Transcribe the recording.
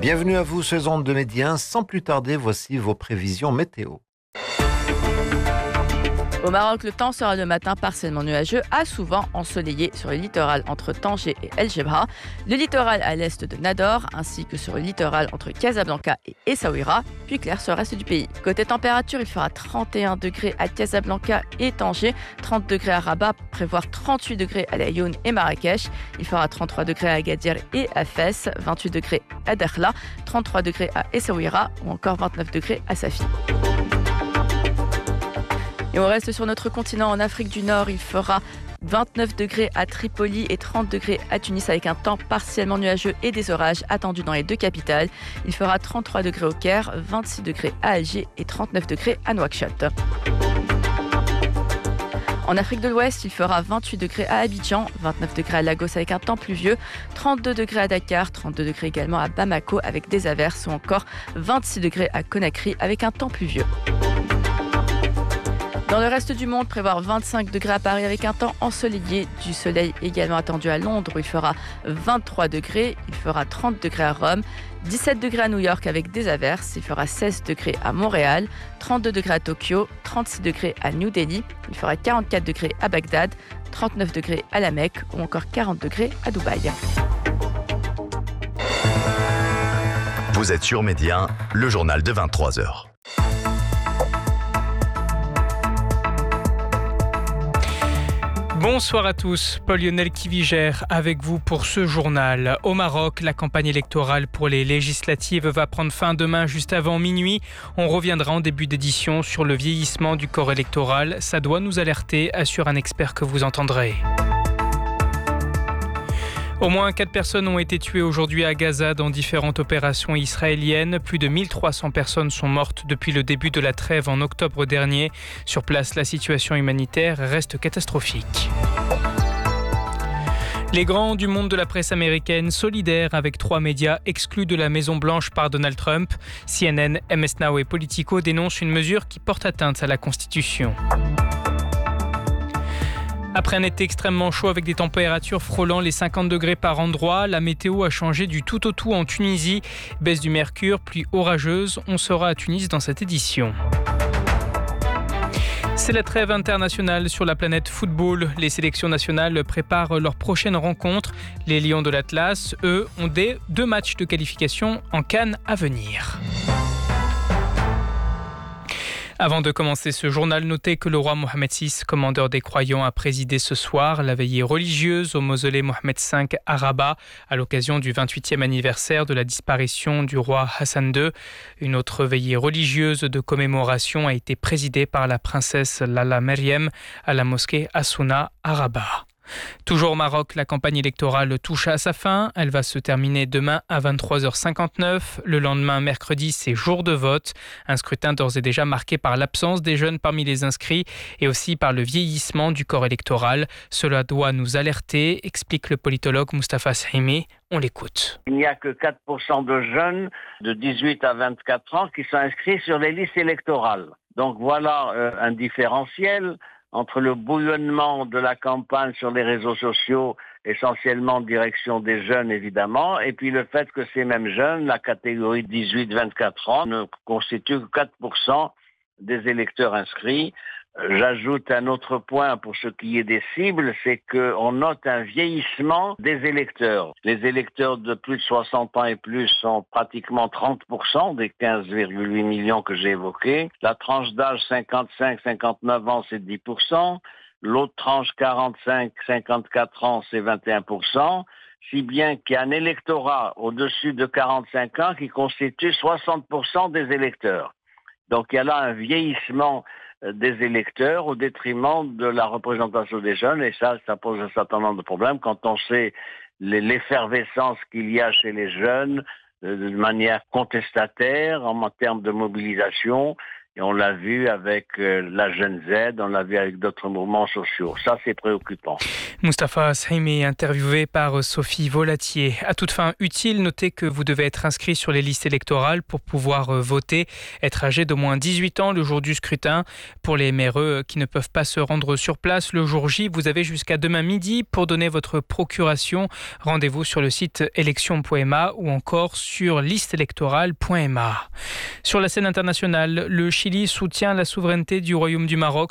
Bienvenue à vous sur Ondes de Médien. Sans plus tarder, voici vos prévisions météo. Au Maroc, le temps sera le matin partiellement nuageux à souvent ensoleillé sur le littoral entre Tanger et El Jebra, le littoral à l'est de Nador, ainsi que sur le littoral entre Casablanca et Essaouira, puis clair sur le reste du pays. Côté température, il fera 31 degrés à Casablanca et Tanger, 30 degrés à Rabat, prévoir 38 degrés à Laayoune et Marrakech. Il fera 33 degrés à Agadir et à Fès, 28 degrés à Dakhla, 33 degrés à Essaouira ou encore 29 degrés à Safi. Et on reste sur notre continent, en Afrique du Nord, il fera 29 degrés à Tripoli et 30 degrés à Tunis avec un temps partiellement nuageux et des orages attendus dans les deux capitales. Il fera 33 degrés au Caire, 26 degrés à Alger et 39 degrés à Nouakchott. En Afrique de l'Ouest, il fera 28 degrés à Abidjan, 29 degrés à Lagos avec un temps pluvieux, 32 degrés à Dakar, 32 degrés également à Bamako avec des averses ou encore 26 degrés à Conakry avec un temps pluvieux. Dans le reste du monde, prévoir 25 degrés à Paris avec un temps ensoleillé, du soleil également attendu à Londres où il fera 23 degrés, il fera 30 degrés à Rome, 17 degrés à New York avec des averses, il fera 16 degrés à Montréal, 32 degrés à Tokyo, 36 degrés à New Delhi, il fera 44 degrés à Bagdad, 39 degrés à la Mecque ou encore 40 degrés à Dubaï. Vous êtes sur Médien, le journal de 23h. Bonsoir à tous, Paul-Lionel Kivigère avec vous pour ce journal. Au Maroc, la campagne électorale pour les législatives va prendre fin demain juste avant minuit. On reviendra en début d'édition sur le vieillissement du corps électoral. Ça doit nous alerter, assure un expert que vous entendrez. Au moins 4 personnes ont été tuées aujourd'hui à Gaza dans différentes opérations israéliennes. Plus de 1300 personnes sont mortes depuis le début de la trêve en octobre dernier. Sur place, la situation humanitaire reste catastrophique. Les grands du monde de la presse américaine, solidaires avec 3 médias exclus de la Maison-Blanche par Donald Trump, CNN, MS Now et Politico dénoncent une mesure qui porte atteinte à la Constitution. Après un été extrêmement chaud avec des températures frôlant les 50 degrés par endroit, la météo a changé du tout au tout en Tunisie. Baisse du mercure, pluie orageuse, on sera à Tunis dans cette édition. C'est la trêve internationale sur la planète football. Les sélections nationales préparent leur prochaine rencontre. Les Lions de l'Atlas, eux, ont 2 matchs de qualification en CAN à venir. Avant de commencer ce journal, notez que le roi Mohamed VI, commandeur des croyants, a présidé ce soir la veillée religieuse au mausolée Mohamed V à Rabat à l'occasion du 28e anniversaire de la disparition du roi Hassan II. Une autre veillée religieuse de commémoration a été présidée par la princesse Lala Meriem à la mosquée Assouna à Rabat. Toujours au Maroc, la campagne électorale touche à sa fin. Elle va se terminer demain à 23h59. Le lendemain, mercredi, c'est jour de vote. Un scrutin d'ores et déjà marqué par l'absence des jeunes parmi les inscrits et aussi par le vieillissement du corps électoral. Cela doit nous alerter, explique le politologue Moustapha Sahimi. On l'écoute. Il n'y a que 4% de jeunes de 18 à 24 ans qui sont inscrits sur les listes électorales. Donc voilà un différentiel entre le bouillonnement de la campagne sur les réseaux sociaux, essentiellement en direction des jeunes évidemment, et puis le fait que ces mêmes jeunes, la catégorie 18-24 ans, ne constituent que 4% des électeurs inscrits. J'ajoute un autre point pour ce qui est des cibles, c'est qu'on note un vieillissement des électeurs. Les électeurs de plus de 60 ans et plus sont pratiquement 30% des 15,8 millions que j'ai évoqués. La tranche d'âge 55-59 ans, c'est 10%. L'autre tranche 45-54 ans, c'est 21%. Si bien qu'il y a un électorat au-dessus de 45 ans qui constitue 60% des électeurs. Donc il y a là un vieillissement des électeurs au détriment de la représentation des jeunes, et ça pose un certain nombre de problèmes quand on sait l'effervescence qu'il y a chez les jeunes de manière contestataire en termes de mobilisation, Et on l'a vu avec la Jeune Z, on l'a vu avec d'autres mouvements sociaux. Ça, c'est préoccupant. Mustapha Sahimi, interviewé par Sophie Volatier. À toute fin utile, notez que vous devez être inscrit sur les listes électorales pour pouvoir voter, être âgé d'au moins 18 ans le jour du scrutin. Pour les MRE qui ne peuvent pas se rendre sur place le jour J, vous avez jusqu'à demain midi pour donner votre procuration. Rendez-vous sur le site élection.ma ou encore sur listeélectorale.ma. Sur la scène internationale, le Chili soutient la souveraineté du Royaume du Maroc